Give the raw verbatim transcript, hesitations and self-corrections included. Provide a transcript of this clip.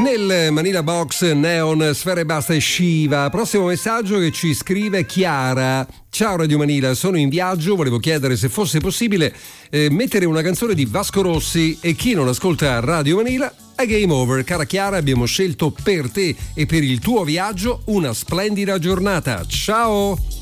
Nel Manila Box Neon, Sfera Ebbasta e Shiva. Prossimo messaggio che ci scrive Chiara. Ciao Radio Manila, sono in viaggio, volevo chiedere se fosse possibile eh, mettere una canzone di Vasco Rossi, e chi non ascolta Radio Manila è game over. Cara Chiara, abbiamo scelto per te e per il tuo viaggio una splendida giornata. Ciao!